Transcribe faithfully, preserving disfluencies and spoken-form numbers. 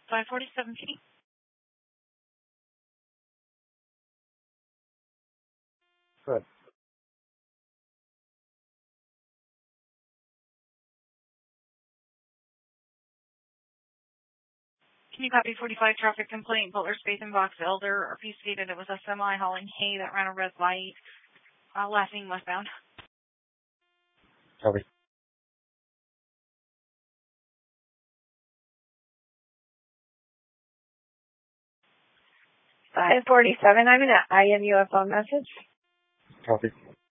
five forty-seven P. Good. Can you copy forty-five traffic complaint, Butler Space and Box Elder? R P stated it was a semi hauling hay that ran a red light, uh, Laughing westbound. Copy. five forty-seven, I'm in an I M U F O message. Copy.